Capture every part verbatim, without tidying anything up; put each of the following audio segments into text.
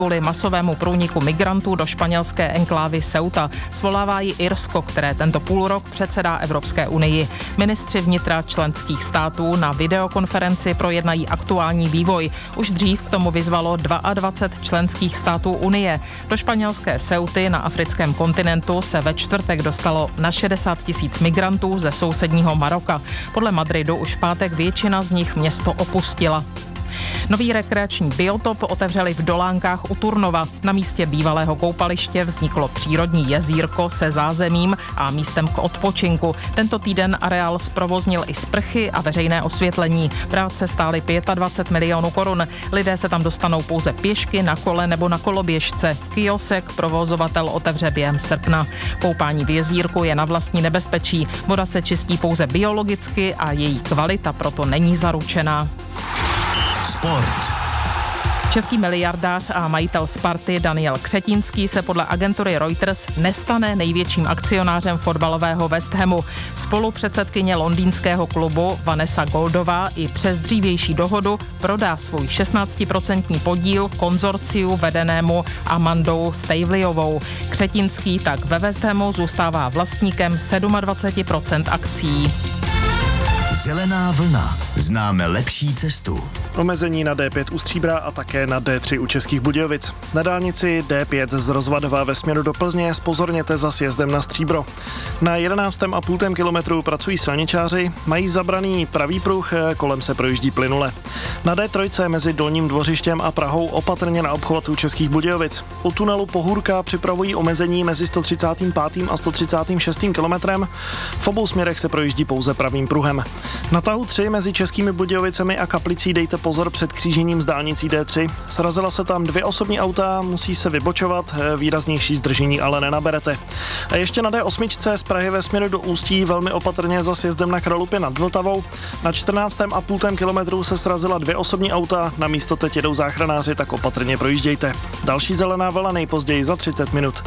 kvůli masovému průniku migrantů do španělské enklávy Ceuta. Svolává ji Irsko, které tento půlrok předsedá Evropské unii. Ministři vnitra členských států na videokonferenci projednají aktuální vývoj. Už dřív k tomu vyzvalo dvacet dva členských států unie. Do španělské Ceuty na africkém kontinentu se ve čtvrtek dostalo na šedesát tisíc migrantů ze sousedního Maroka. Podle Madridu už v pátek většina z nich město opustila. Nový rekreační biotop otevřeli v Dolánkách u Turnova. Na místě bývalého koupaliště vzniklo přírodní jezírko se zázemím a místem k odpočinku. Tento týden areál zprovoznil i sprchy a veřejné osvětlení. Práce stály dvacet pět milionů korun. Lidé se tam dostanou pouze pěšky, na kole nebo na koloběžce. Kiosek provozovatel otevře během srpna. Koupání v jezírku je na vlastní nebezpečí. Voda se čistí pouze biologicky a její kvalita proto není zaručená. Sport. Český miliardář a majitel Sparty Daniel Křetínský se podle agentury Reuters nestane největším akcionářem fotbalového West Hamu. Spolupředsedkyně londýnského klubu Vanessa Goldová i přes dřívější dohodu prodá svůj šestnáctiprocentní podíl konzorciu vedenému Amandou Stavelyovou. Křetínský tak ve West Hamu zůstává vlastníkem dvacet sedm procent akcií. Zelená vlna. Známe lepší cestu. Omezení na D pět u Stříbra a také na D tři u Českých Budějovic. Na dálnici D pět z Rozvadova ve směru do Plzně zpozorněte za sjezdem na Stříbro. Na jedenáctém a půl kilometru pracují silničáři, mají zabraný pravý pruh, kolem se projíždí plynule. Na D tři mezi Dolním Dvořištěm a Prahou opatrně na obchvatu Českých Budějovic. U tunelu Pohůrka připravují omezení mezi sto třicátým pátým a sto třicátým šestým kilometrem. V obou směrech se projíždí pouze pravým pruhem. Na tahu tři mezi Českými Budějovicemi a Kaplicí dejte pozor před křížením s dálnicí D tři. Srazila se tam dvě osobní auta, musí se vybočovat, výraznější zdržení ale nenaberete. A ještě na D osm z Prahy ve směru do Ústí velmi opatrně za sjezdem na Kralupě nad Vltavou. Na čtrnáctém a půl kilometru se srazila dvě osobní auta, na místo teď jedou záchranáři, tak opatrně projíždějte. Další zelená vlna nejpozději za třicet minut.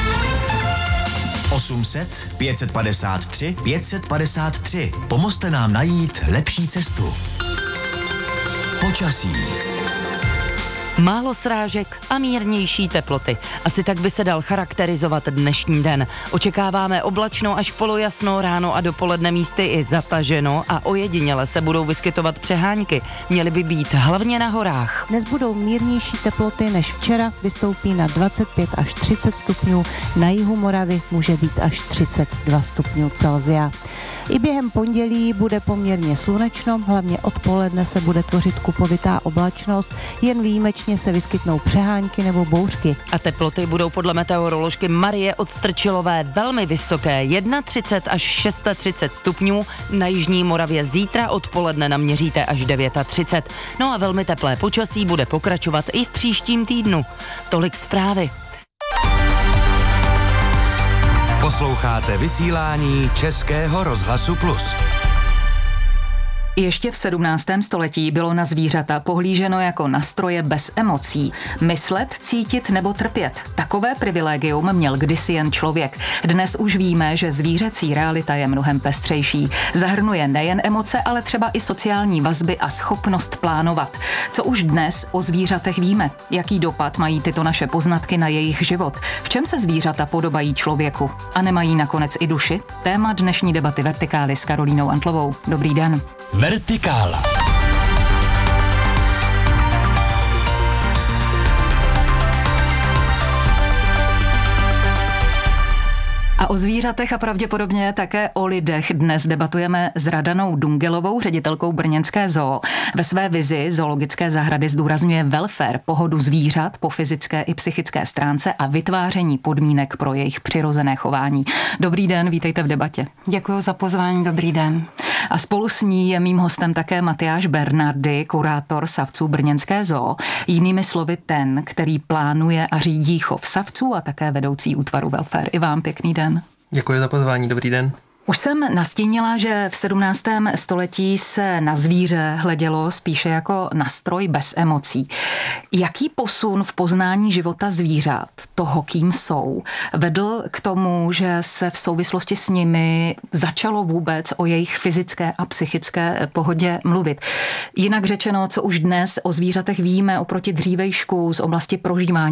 osm set, pět set padesát tři, pět set padesát tři. Pomozte nám najít lepší cestu. Počasí. Málo srážek a mírnější teploty. Asi tak by se dal charakterizovat dnešní den. Očekáváme oblačno až polojasno, ráno a dopoledne místy i zataženo a ojediněle se budou vyskytovat přehánky. Měly by být hlavně na horách. Dnes budou mírnější teploty než včera, vystoupí na dvacet pět až třicet stupňů, na jihu Moravy může být až třicet dva stupňů Celsia. I během pondělí bude poměrně slunečno, hlavně odpoledne se bude tvořit kupovitá oblačnost, jen výjimečně se vyskytnou přehánky nebo bouřky. A teploty budou podle meteoroložky Marie Odstrčilové velmi vysoké, třicet jedna až třicet šest stupňů, na jižní Moravě zítra odpoledne naměříte až třicet devět. No a velmi teplé počasí bude pokračovat i v příštím týdnu. Tolik zprávy. Posloucháte vysílání Českého rozhlasu Plus. Ještě v sedmnáctém století bylo na zvířata pohlíženo jako na stroje bez emocí. Myslet, cítit nebo trpět. Takové privilegium měl kdysi jen člověk. Dnes už víme, že zvířecí realita je mnohem pestřejší. Zahrnuje nejen emoce, ale třeba i sociální vazby a schopnost plánovat. Co už dnes o zvířatech víme? Jaký dopad mají tyto naše poznatky na jejich život? V čem se zvířata podobají člověku? A nemají nakonec i duši? Téma dnešní debaty Vertikály s Karolínou Antlovou. Dobrý den. Vertikála. A o zvířatech a pravděpodobně také o lidech dnes debatujeme s Radanou Dungelovou, ředitelkou brněnské zoo. Ve své vizi zoologické zahrady zdůrazňuje welfare, pohodu zvířat po fyzické i psychické stránce a vytváření podmínek pro jejich přirozené chování. Dobrý den, vítejte v debatě. Děkuji za pozvání, dobrý den. A spolu s ní je mým hostem také Matyáš Bernardy, kurátor savců brněnské zoo. Jinými slovy ten, který plánuje a řídí chov savců a také vedoucí útvaru welfare. I vám pěkný den. Děkuji za pozvání, dobrý den. Už jsem nastínila, že v sedmnáctém století se na zvíře hledělo spíše jako na stroj bez emocí. Jaký posun v poznání života zvířat, toho, kým jsou, vedl k tomu, že se v souvislosti s nimi začalo vůbec o jejich fyzické a psychické pohodě mluvit? Jinak řečeno, co už dnes o zvířatech víme oproti dřívejšku z oblasti prožívání